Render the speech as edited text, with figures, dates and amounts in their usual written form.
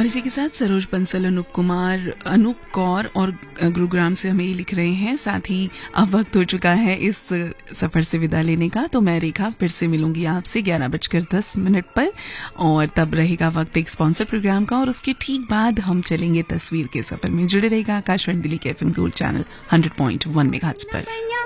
और इसी के साथ सरोज बंसल, अनूप कौर और गुरुग्राम से हमें लिख रहे हैं। साथ ही अब वक्त हो चुका है इस सफर से विदा लेने का, तो मैं रेखा फिर से मिलूंगी आपसे 11:10 पर, और तब रहेगा वक्त एक स्पॉन्सर प्रोग्राम का, और उसके ठीक बाद हम चलेंगे तस्वीर के सफर में। जुड़े रहेगा आकाशवाणी दिल्ली के FM गोल्ड चैनल 100.1 मेगाहर्ट्ज पर।